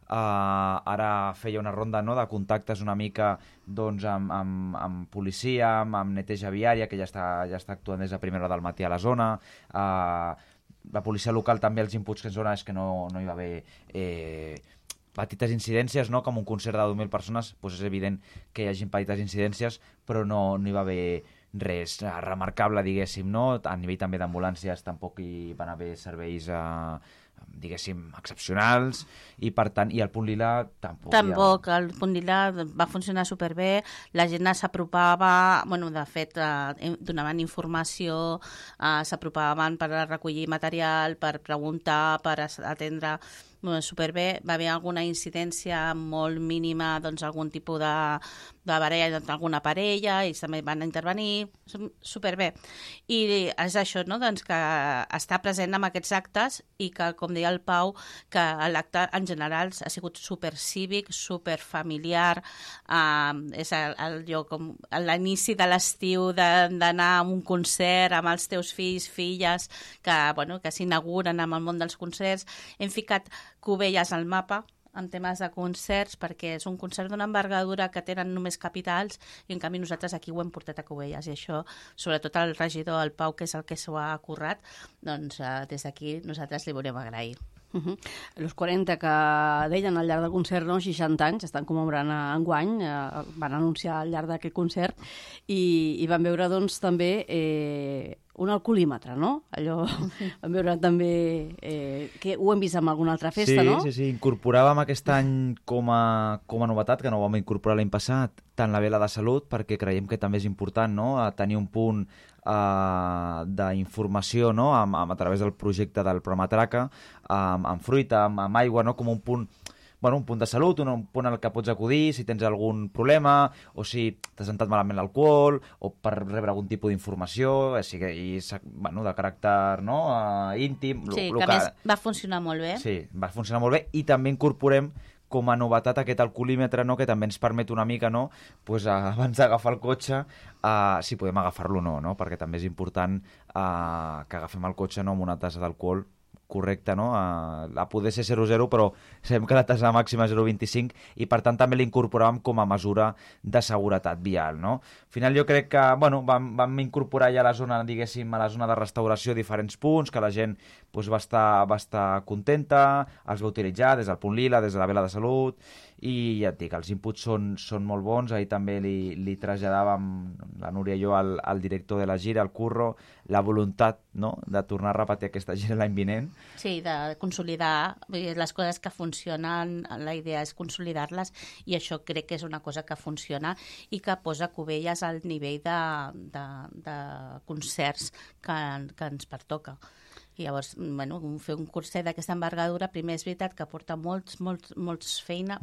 ara feia una ronda, no?, de contactes una mica doncs, amb policia, amb neteja viària, que ja està actuant des de primera hora del matí a la zona. La policia local també, els inputs que ens dona és que no hi va haver petites incidències, no?, com un concert de 2.000 persones, doncs és evident que hi hagi petites incidències, però no hi va haver res remarcable, diguéssim, no? A nivell també d'ambulàncies tampoc hi van haver serveis diguéssim, excepcionals, i per tant, i el Punt Lila tampoc. El Punt Lila va funcionar superbé, la gent s'apropava, de fet, donaven informació, s'apropaven per recollir material, per preguntar, per atendre superbé. Va haver alguna incidència molt mínima, doncs algun tipus de baralla entre alguna parella, i també van intervenir superbé. I és això, no?, doncs que està present en aquests actes, i que, com deia el Pau, que l'acte en general ha sigut supercívic, superfamiliar. És allò com l'inici de l'estiu, d'anar a un concert amb els teus fills, filles, que s'inauguren amb el món dels concerts. Hem ficat Cubelles al mapa en temes de concerts, perquè és un concert d'una envergadura que tenen només capitals, i en canvi nosaltres aquí ho hem portat a Cubelles, i això, sobretot el regidor, el Pau, que és el que s'ho ha currat, doncs des d'aquí nosaltres li volem agrair. Los 40 que deien al llarg del concert, 60 anys, estan commemorant enguany, van anunciar al llarg d'aquest concert, i van veure doncs també un alcoholímetre, no? Allò vam veure també que ho hem vist en alguna altra festa, no? Sí, incorporàvem aquest any com a novetat, que no ho vam incorporar l'any passat, tant la vela de salut, perquè creiem que també és important, no?, a tenir un punt d'informació, no?, a través del projecte del programa Traca, amb fruita, amb aigua, no?, com un punt de salut, un punt al que pots acudir si tens algun problema, o si t'has sentat malament l'alcohol, o per rebre algun tipus d'informació, de caràcter, no?, íntim. Sí, que a més va funcionar molt bé. Sí, va funcionar molt bé, i també incorporem com a novetat aquest alcoholímetre, no?, que també ens permet una mica, no?, pues, abans d'agafar el cotxe, si podem agafar-lo o no, perquè també és important que agafem el cotxe, no?, amb una tassa d'alcohol correcte, no?, a poder ser 0,0, però sabem que la tassa màxima és 0,25, i per tant també l'incorporàvem com a mesura de seguretat vial, no? Al final jo crec que, vam incorporar ja a la zona, diguéssim, a la zona de restauració diferents punts, que la gent va estar contenta, els va utilitzar des del Punt Lila, des de la vela de salut, i ja et dic, els inputs són molt bons. Ahir també li traslladàvem, la Núria i jo, al director de la gira, al Curro, la voluntat, no?, de tornar a repetir aquesta gira l'any vinent. Sí, de consolidar les coses que funcionen, la idea és consolidar-les, i això crec que és una cosa que funciona i que posa Cubelles al nivell de concerts que ens pertoca. I llavors, fer un curset d'aquesta envergadura, primer és veritat que porta molta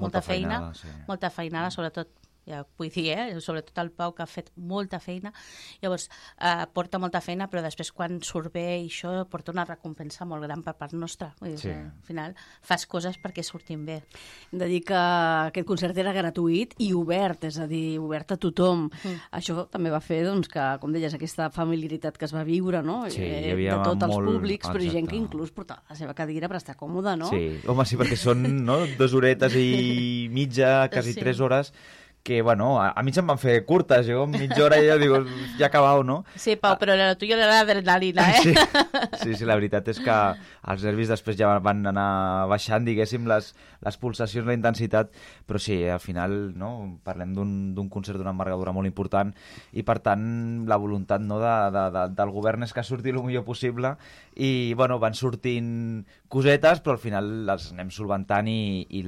feinada, sobretot, ja vull dir, sobretot el Pau, que ha fet molta feina. Llavors, porta molta feina, però després quan surt bé, i això porta una recompensa molt gran per part nostra. Vull dir, al final fas coses perquè surtin bé. Hem de dir que aquest concert era gratuït i obert, és a dir, obert a tothom. Això també va fer, doncs, que, com deies, aquesta familiaritat que es va viure, no? Sí, hi havia de tots els públics, exacte. Però gent que inclús portava la seva cadira per estar còmode, no? Sí, home, sí, perquè són 2 horetes i mitja, quasi 3 hores, que, a mi se'm van fer curtes, jo en mitja hora ja digo, ja acabau, no? Sí, Pau, però lo tuyo era l'adrenalina, Sí, la veritat és que els nervis després ja van anar baixant, diguéssim, les pulsacions, la intensitat, però sí, al final, no?, parlem d'un concert d'una envergadura molt important, i per tant la voluntat, no?, del govern és que surti el millor possible, i van sortint cosetes, però al final les anem solventant, i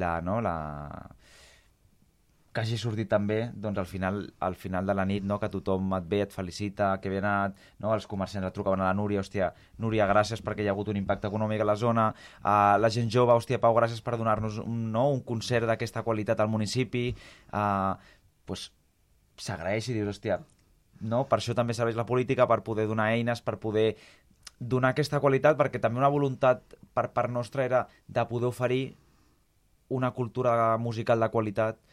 que hagi sortit també, doncs al final de la nit, no?, que tothom et ve, et felicita, que ben anat, no?, els comerciants et trucaven a la Núria, hòstia, Núria, gràcies perquè hi ha hagut un impacte econòmic a la zona, la gent jove, hòstia, Pau, gràcies per donar-nos un concert d'aquesta qualitat al municipi, s'agraeix i dius, hòstia, no?, per això també serveix la política, per poder donar eines, per poder donar aquesta qualitat, perquè també una voluntat per part nostra era de poder oferir una cultura musical de qualitat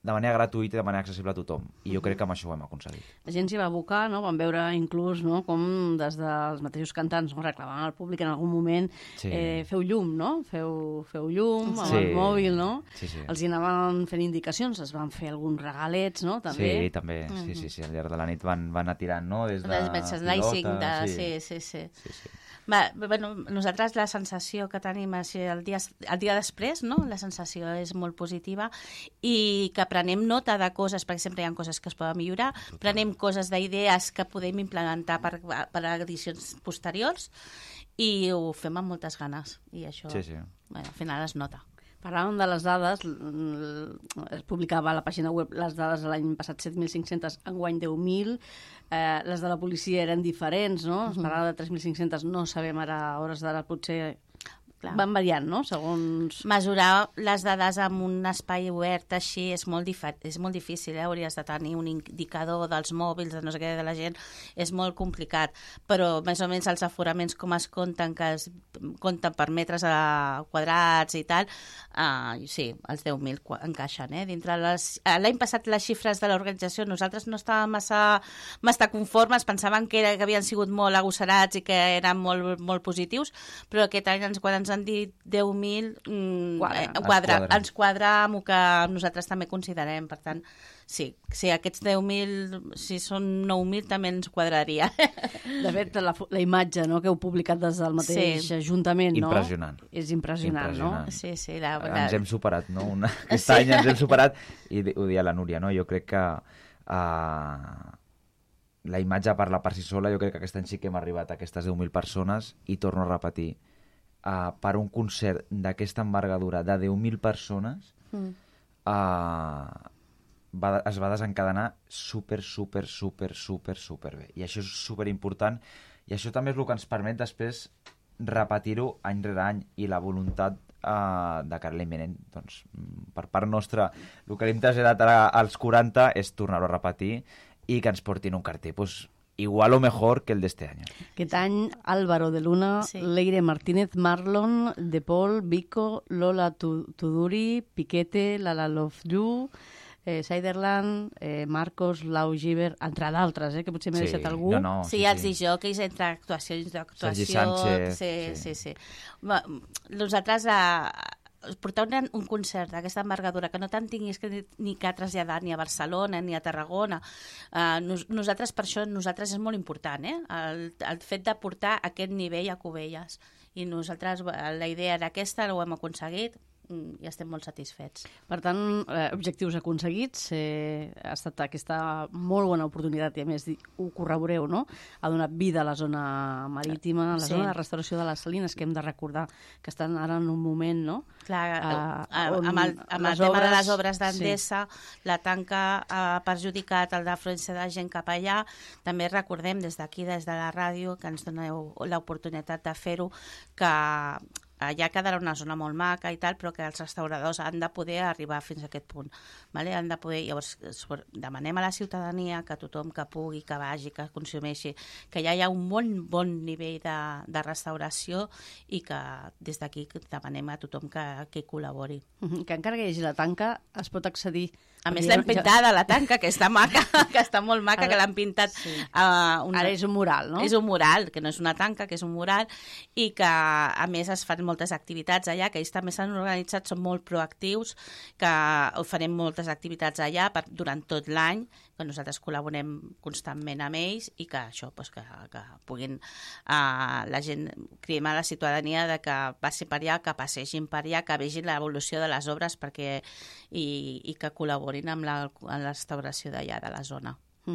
de manera gratuïta i de manera accessible a tothom. I jo crec que amb això ho hem aconseguit. La gent s'hi va abocar, no? Vam veure inclús, no?, com des dels mateixos cantants, no?, reclamaven al públic en algun moment feu llum, no? Feu llum amb el mòbil, no? Sí. Els hi anaven fent indicacions, es van fer alguns regalets, no?, també. Sí, també. Sí. Al llarg de la nit van anar tirant, no? Des de pilota. Sí. Bueno, nosaltres la sensació que tenim així el dia després, no? La sensació és molt positiva i que prenem nota de coses, perquè sempre hi ha coses que es poden millorar, prenem coses d'idees que podem implementar per a edicions posteriors i ho fem amb moltes ganes. I això, bueno, al final es nota. Parlàvem de les dades, es publicava a la pàgina web les dades de l'any passat 7.500, enguany 10.000, les de la policia eren diferents, no? Es parlava de 3.500, no sabem ara, a hores d'ara potser van variant, no?, segons... Mesurar les dades en un espai obert així és molt difícil, hauries de tenir un indicador dels mòbils, de no sé què, de la gent, és molt complicat, però més o menys els aforaments com es compten, que es compten per metres quadrats i tal, sí, els 10.000 encaixen, dintre l'any passat les xifres de l'organització, nosaltres no estàvem massa conformes, pensaven que havien sigut molt agosarats i que eren molt positius, però aquest any quan ens han dit 10.000 ens quadra amb el que nosaltres també considerem, per tant sí, aquests 10.000 si són 9.000 també ens quadraria. De fet, la imatge, no?, que heu publicat des del mateix Ajuntament, no? Impressionant. És impressionant, no? Sí, ens hem superat, no? Aquest any ens hem superat, i ho deia la Núria, no? Jo crec que la imatge parla per si sola, jo crec que aquest any sí que hem arribat a aquestes 10.000 persones i torno a repetir, per un concert d'aquesta envergadura de 10.000 persones es va desencadenar super bé. I això és super important i això també és el que ens permet després repetir-ho any rere any i la voluntat de Carla Imminent, doncs, per part nostra, el que li hem traslladat ara als 40 és tornar-ho a repetir i que ens portin un cartell, doncs, igual o mejor que el de este año. Aquest any, Álvaro de Luna, Leire Martínez, Marlon, De Paul, Vico, Lola Tuduri, Piquete, Lala Love You, Siderland, Marcos, Lau Giver, entre d'altres, que potser m'he deixat algú. Sí, els disjòqueis entre actuacions Sergi Sánchez. Sí. Nosaltres portar un concert d'aquesta envergadura que no te'n tinguis ni que traslladar ni a Barcelona ni a Tarragona, nosaltres per això és molt important, el fet de portar aquest nivell a Cubelles, i nosaltres la idea era aquesta, ho hem aconseguit i estem molt satisfets. Per tant, objectius aconseguits, ha estat aquesta molt bona oportunitat i a més ho corroboreu, no? Ha donat vida a la zona marítima, a la zona de restauració de les Salines, que hem de recordar que estan ara en un moment, no? Clar, amb el tema de les obres d'Endesa, la tanca ha perjudicat el d'afluència de gent cap allà. També recordem des d'aquí, des de la ràdio, que ens doneu l'oportunitat de fer-ho, que allà quedarà una zona molt maca i tal, però que els restauradors han de poder arribar fins a aquest punt. Vale? Han de poder, llavors, demanem a la ciutadania que tothom que pugui, que vagi, que consumeixi, que ja hi ha un molt bon nivell de restauració i que des d'aquí demanem a tothom que hi col·labori. Que encara que hi hagi la tanca, es pot accedir. A més, l'hem pintada, la tanca, que està maca, que està molt maca, que l'han pintat... Ara és un mural, no? És un mural, que no és una tanca, que és un mural, i que, a més, es fan moltes activitats allà, que ells també s'han organitzat, són molt proactius, que farem moltes activitats allà durant tot l'any, que nosaltres col·laborem constantment amb ells i que això, que puguin la gent, cridem a la ciutadania de que passi per allà, que passegin per allà, que vegin l'evolució de les obres i que col·laborin amb la restauració d'allà, de la zona.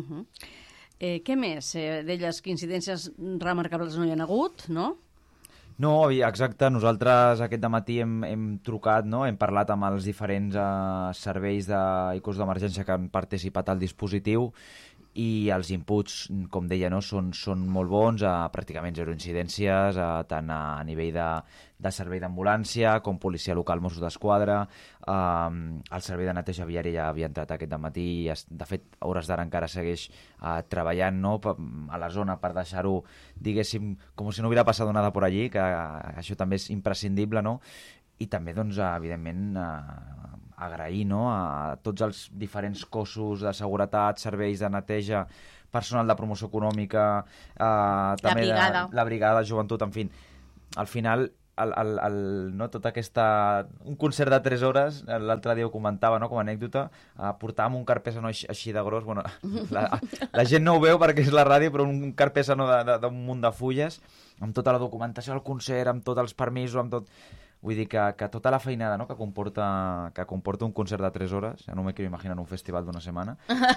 Què més? D'elles, que incidències remarcables no hi ha hagut, no? No, exacte. Nosaltres aquest dematí hem trucat, no? Hem parlat amb els diferents serveis i cos d'emergència que han participat al dispositiu i els inputs, com deia, no? són molt bons, pràcticament zero incidències, tant a nivell de servei d'ambulància com policia local, Mossos d'Esquadra. El servei de neteja viària ja havia entrat aquest dematí i, de fet, a hores d'ara encara segueix treballant, no? A la zona per deixar-ho, diguéssim, com si no hubiera passat nada por allí, que això també és imprescindible, no? I també, doncs, evidentment, agrair, no?, a tots els diferents cossos de seguretat, serveis de neteja, personal de promoció econòmica, també brigada. la brigada de joventut, en fi. Al final, no, tota aquesta... Un concert de 3 hores, l'altre dia ho comentava, no?, com a anècdota, portàvem un carpesano així de gros, bueno, la gent no ho veu perquè és la ràdio, però un carpesano d'un munt de fulles, amb tota la documentació del concert, amb tots els permisos, amb tot... Vull dir que tota la feinada, no?, que comporta un concert de 3 hores, ja no me quiero imaginar un festival d'una setmana,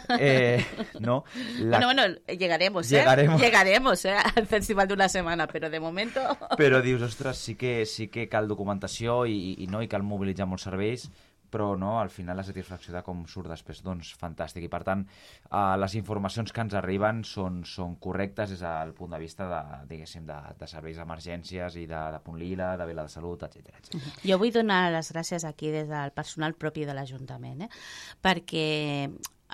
no? Bueno, llegaremos, Llegaremos, al festival de una semana, pero de momento... Però dius, ostres, sí que cal documentació i cal mobilitzar molts serveis, però no, al final la satisfacció de com surt després, doncs fantàstic. I per tant, les informacions que ens arriben són correctes des del punt de vista de serveis d'emergències i de Punt Lila, de Vila de Salut, etc. Jo vull donar les gràcies aquí des del personal propi de l'Ajuntament, perquè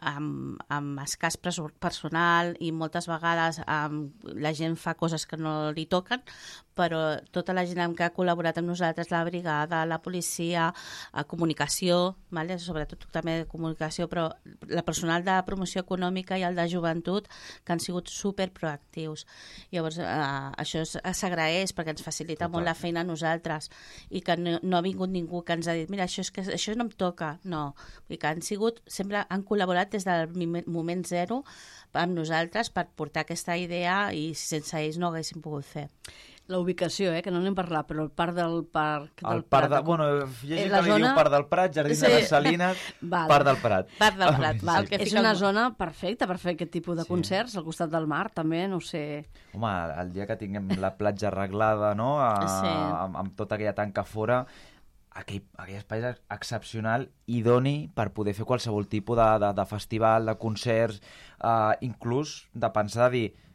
amb escàs personal i moltes vegades la gent fa coses que no li toquen, però tota la gent que ha col·laborat amb nosaltres, la brigada, la policia, comunicació, vale? Sobretot també de comunicació, però la personal de promoció econòmica i el de joventut, que han sigut superproactius. Llavors, això s'agraeix perquè ens facilita molt la feina a nosaltres i que no ha vingut ningú que ens ha dit mira, això no em toca, no. I que sempre han col·laborat des del moment zero amb nosaltres per portar aquesta idea i sense ells no ho haguéssim pogut fer. La ubicació, que no n'hem parlat, però el parc del Prat. Bueno, hi ha gent que li diu Parc del Prat, Jardí de les Salines, Parc del Prat. Parc del Prat, val. És una zona perfecta per fer aquest tipus de concerts, al costat del mar, també, no sé... Home, el dia que tinguem la platja arreglada, no?, amb tota aquella tanca fora, aquell espai és excepcional, idoni per poder fer qualsevol tipus de festival, de concerts, inclús de pensar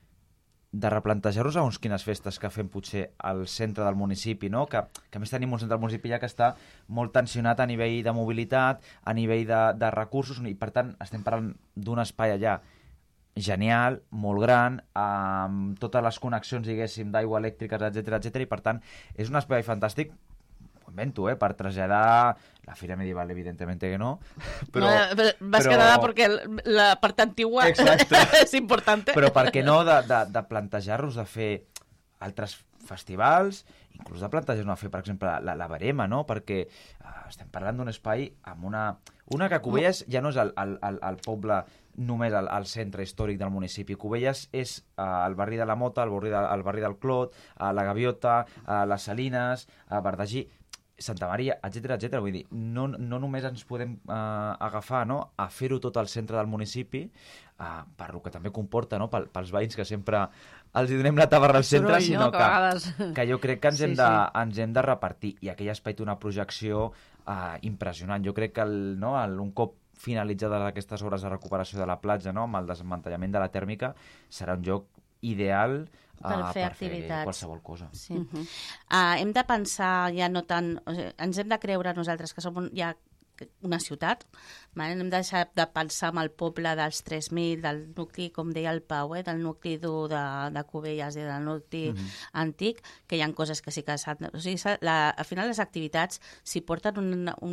de replantejar-nos segons quines festes que fem potser al centre del municipi, no? Que a més tenim un centre del municipi ja que està molt tensionat a nivell de mobilitat, a nivell de recursos, i per tant estem parlant d'un espai allà genial, molt gran, amb totes les connexions, diguéssim, d'aigua elèctriques, etc, i per tant és un espai fantàstic, invento, per traslladar la Fira Medieval, evidentemente que no, però... Más que nada porque la parte antigua és importante. Però per què no de plantejar-nos de fer altres festivals, inclús de plantejar-nos de fer, per exemple, la Verema, no? Perquè estem parlant d'un espai amb una que Cubelles ja no és el poble només al centre històric del municipi. Cubelles és el barri de la Mota, el barri del Clot, la Gaviota, les Salines, Verdagí, Santa Maria, etc. Vull dir, no només ens podem agafar, no?, a fer-ho tot al centre del municipi, per el que també comporta, no?, pels veïns que sempre els donem la tabarra al centre, sinó que jo crec que ens hem de repartir. I aquell espai té una projecció impressionant. Jo crec que un cop finalitzades aquestes obres de recuperació de la platja, no?, amb el desmantellament de la tèrmica, serà un lloc ideal per fer activitats. Qualsevol cosa. Sí. Hem de pensar ja no tant... ens hem de creure nosaltres que som ja una ciutat, hem de deixar de pensar en el poble dels 3.000, del nucli, com deia el Pau, del nucli dur de Cubelles i del nucli antic, que hi ha coses que sí que s'han... O sigui, al final les activitats, si porten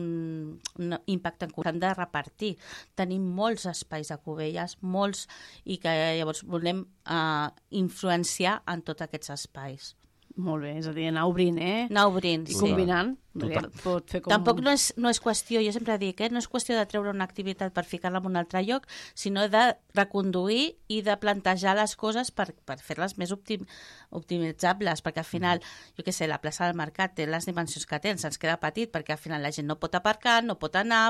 un impacte en comú, s'han de repartir. Tenim molts espais a Cubelles, molts, i que llavors volem influenciar en tots aquests espais. Molt bé, és a dir, anar obrint, Anar obrint, i combinant. Pot fer com... Tampoc no és qüestió, jo sempre dic, no és qüestió de treure una activitat per ficar-la en un altre lloc, sinó de reconduir i de plantejar les coses per fer-les més optimitzables, perquè al final, jo què sé, la plaça del Mercat té les dimensions que té, ens queda petit, perquè al final la gent no pot aparcar, no pot anar...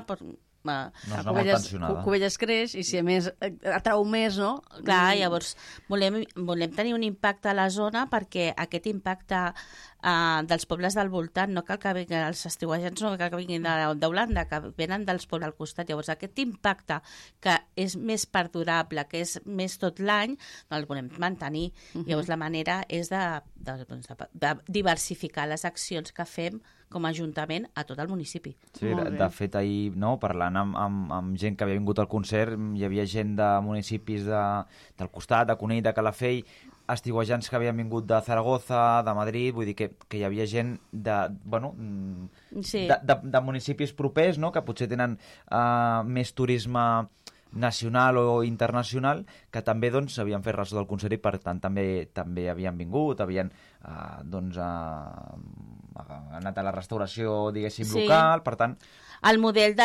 Cubelles creix i si a més atrau més, no? Clar, llavors volem tenir un impacte a la zona perquè aquest impacte dels pobles del voltant, no cal que vinguin els estiuejants, no cal que vinguin d'Holanda, que venen dels pobles al costat. Llavors aquest impacte que és més perdurable, que és més tot l'any, no el volem mantenir. Llavors la manera és de diversificar les accions que fem com a Ajuntament a tot el municipi. Sí, de fet, ahir, parlant amb gent que havia vingut al concert, hi havia gent de municipis del costat, de Cunit, de Calafell, estiuejants que havien vingut de Zaragoza, de Madrid, vull dir que hi havia gent de municipis propers, no?, que potser tenen més turisme nacional o internacional, que també doncs havien fet ressò del concert i per tant també havien vingut, havien anat a la restauració, diguéssim, local, per tant... El model de